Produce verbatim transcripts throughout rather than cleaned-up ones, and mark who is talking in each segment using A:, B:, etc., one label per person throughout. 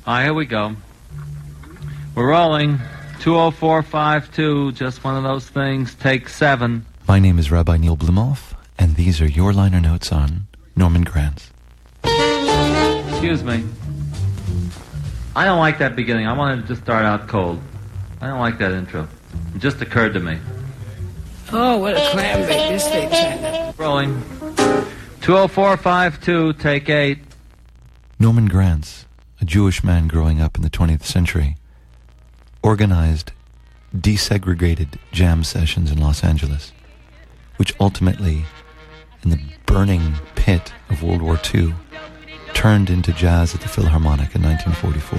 A: All right, here we go. We're rolling. two oh four five two, just one of those things. Take seven.
B: My name is Rabbi Neil Blumoff, and these are your liner notes on Norman Granz.
A: Excuse me. I don't like that beginning. I wanted to just start out cold. I don't like that intro. It just occurred to me.
C: Oh, what a clam bake this thing turned out.
A: Rolling. two oh four five two, take eight.
B: Norman Granz, a Jewish man growing up in the twentieth century, organized desegregated jam sessions in Los Angeles, which ultimately, in the burning pit of World War Two, turned into jazz at the Philharmonic in nineteen forty-four.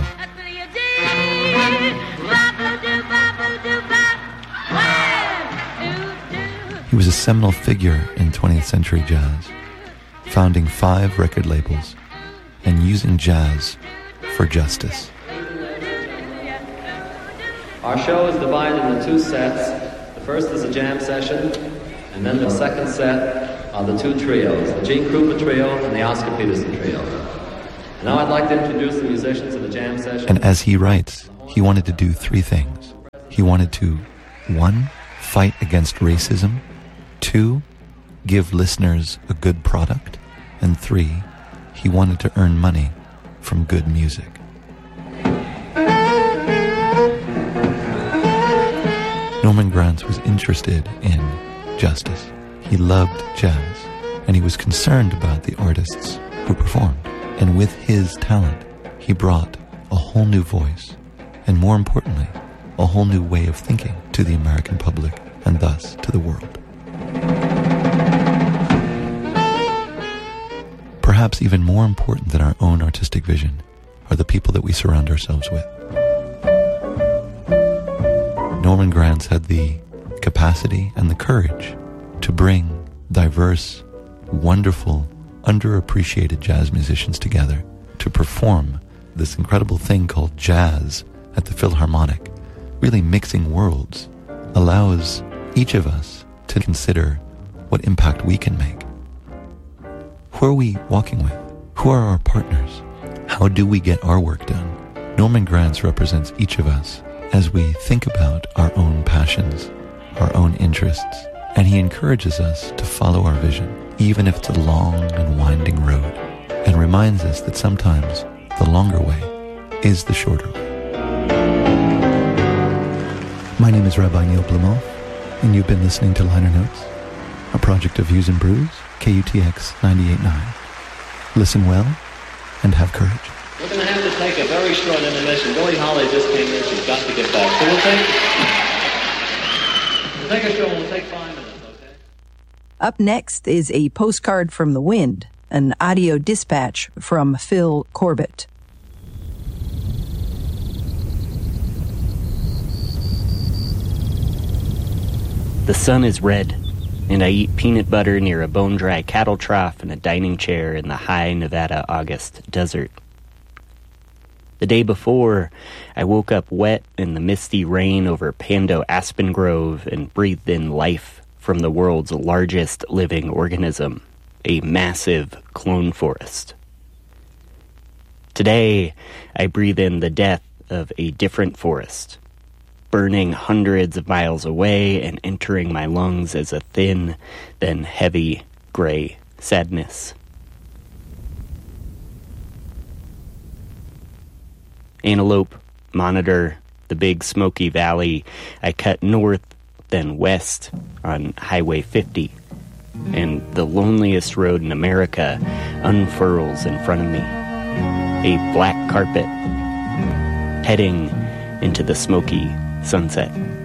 B: He was a seminal figure in twentieth century jazz, founding five record labels and using jazz for justice.
D: Our show is divided into two sets. The first is a jam session, and then the second set are the two trios, the Gene Krupa Trio and the Oscar Peterson Trio. And now I'd like to introduce the musicians of the jam session.
B: And as he writes, he wanted to do three things. He wanted to, one, fight against racism, two, give listeners a good product, and three, he wanted to earn money from good music. Norman Granz was interested in justice. He loved jazz, and he was concerned about the artists who performed. And with his talent, he brought a whole new voice, and more importantly, a whole new way of thinking to the American public, and thus to the world. Perhaps even more important than our own artistic vision are the people that we surround ourselves with. Norman Granz had the capacity and the courage to bring diverse, wonderful, underappreciated jazz musicians together to perform this incredible thing called jazz at the Philharmonic. Really mixing worlds allows each of us to consider what impact we can make. Who are we walking with? Who are our partners? How do we get our work done? Norman Granz represents each of us as we think about our own passions, our own interests, and he encourages us to follow our vision, even if it's a long and winding road, and reminds us that sometimes the longer way is the shorter way. My name is Rabbi Neil Blumoff, and you've been listening to Liner Notes, a project of Views and Brews, K U T X ninety-eight point nine. Listen well and have courage.
D: We're going to have to take a very short intermission. Billie Holiday just came in. She's got to get back. So we'll take, we'll take a show. We'll take five minutes, okay?
E: Up next is a postcard from the wind, an audio dispatch from Phil Corbett.
F: The sun is red, and I eat peanut butter near a bone-dry cattle trough in a dining chair in the high Nevada August desert. The day before, I woke up wet in the misty rain over Pando Aspen Grove and breathed in life from the world's largest living organism, a massive clone forest. Today, I breathe in the death of a different forest, burning hundreds of miles away and entering my lungs as a thin, then heavy, gray sadness. Antelope, Monitor, the Big Smoky Valley. I cut north, then west on Highway fifty, and the loneliest road in America unfurls in front of me. A black carpet, heading into the smoky sunset.